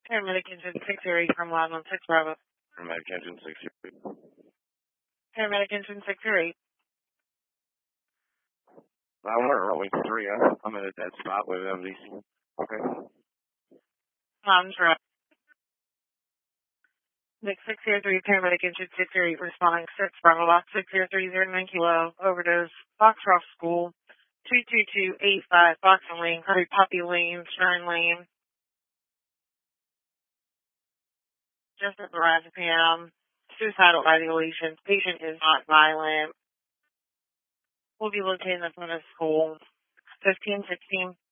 Paramedic engine 608 from line on 6 Bravo. Paramedic engine 608. Paramedic engine 608. I wonder, early 3. I'm at a dead spot with MDC. Okay. Trap. Nick 603, paramedic engine 608, responding 6 Bravo, box 6030 kilo, overdose, Foxcroft School, 22285, Boxing Lane, Hurry Poppy Lane, Stern Lane. Just at the p.m. Suicidal ideation. Patient is not violent. Will be located in the front of school. 1516.